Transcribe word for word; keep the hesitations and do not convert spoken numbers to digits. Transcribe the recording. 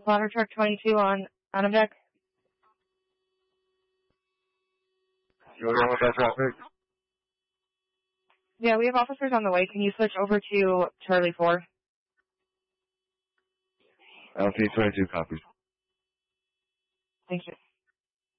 Ladder truck twenty-two on Adam deck. You want to go with that traffic? Yeah, we have officers on the way. Can you switch over to Charlie four? L T twenty-two copies. Thank you.